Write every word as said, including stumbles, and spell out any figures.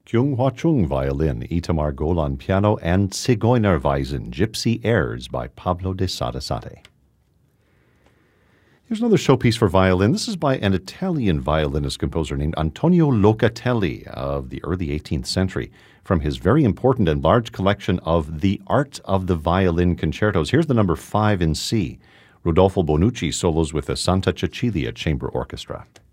Kyung Hwa Chung violin, Itamar Golan piano, and Zigeunerweisen, Gypsy Airs by Pablo de Sarasate. Here's another showpiece for violin. This is by an Italian violinist-composer named Antonio Locatelli of the early eighteenth century, from his very important and large collection of The Art of the Violin Concertos. Here's the number five in C. Rodolfo Bonucci solos with the Santa Cecilia Chamber Orchestra.